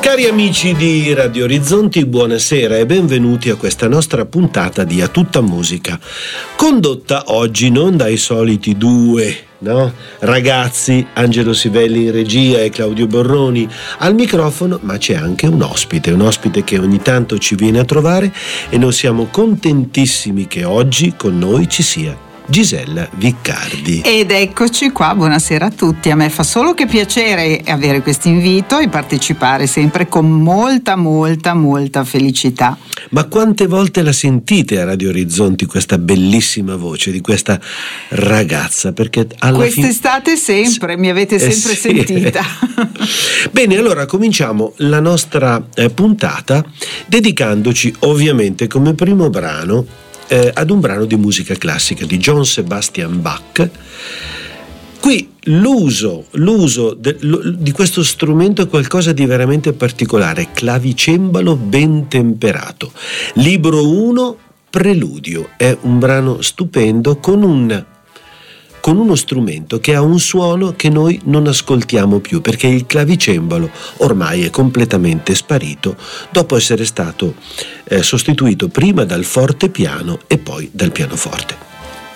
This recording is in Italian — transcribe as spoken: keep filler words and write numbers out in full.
Cari amici di Radio Orizzonti, buonasera e benvenuti a questa nostra puntata di A Tutta Musica, condotta oggi non dai soliti due, no? ragazzi, Angelo Sivelli in regia e Claudio Borroni al microfono, ma c'è anche un ospite, un ospite che ogni tanto ci viene a trovare e noi siamo contentissimi che oggi con noi ci sia Gisella Viccardi. Ed eccoci qua, buonasera a tutti. A me fa solo che piacere avere questo invito e partecipare sempre con molta molta molta felicità. Ma quante volte la sentite a Radio Orizzonti questa bellissima voce di questa ragazza? Perché alla quest'estate fin... sempre mi avete sempre eh sì. sentita. Bene, allora cominciamo la nostra eh, puntata dedicandoci ovviamente come primo brano Eh, ad un brano di musica classica di Johann Sebastian Bach. Qui l'uso, l'uso de, lo, di questo strumento è qualcosa di veramente particolare, clavicembalo ben temperato. Libro uno, Preludio, è un brano stupendo con un con uno strumento che ha un suono che noi non ascoltiamo più, perché il clavicembalo ormai è completamente sparito dopo essere stato eh, sostituito prima dal fortepiano e poi dal pianoforte.